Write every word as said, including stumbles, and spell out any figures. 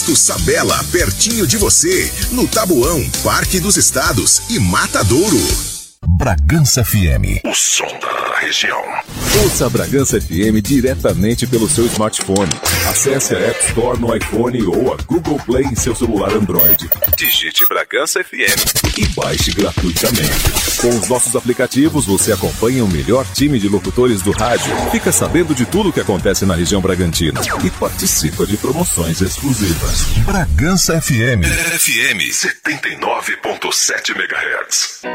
Posto Sabela, pertinho de você, no Tabuão, Parque dos Estados e Matadouro. Bragança F M, o som da região. Ouça a Bragança F M diretamente pelo seu smartphone. Acesse a App Store no iPhone ou a Google Play em seu celular Android. Digite Bragança F M e baixe gratuitamente. Com os nossos aplicativos, você acompanha o melhor time de locutores do rádio, fica sabendo de tudo o que acontece na região Bragantina e participa de promoções exclusivas. Bragança F M. F M setenta e nove ponto sete megahertz.